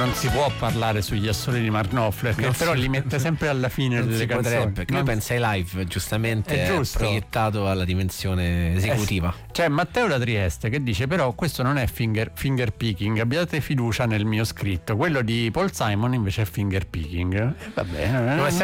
non si può parlare sugli assoli di Mark Knopfler, che però li mette sempre alla fine delle canzoni. Perché lui pensa ai live, giustamente è proiettato alla dimensione esecutiva. C'è Matteo da Trieste che dice: però questo non è finger picking, abbiate fiducia nel mio scritto, quello di Paul Simon invece è finger picking. Va bene.